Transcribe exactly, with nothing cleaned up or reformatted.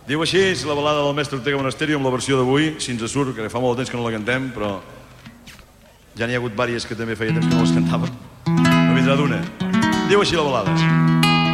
Diu així, és la balada del mestre Ortega Monasterio amb la versió d'avui, si ens surt, que fa molt de temps que no la cantem, però ja n'hi ha hagut vàries que també feia temps que no les cantaven. No vindrà d'una. Diu així la balada.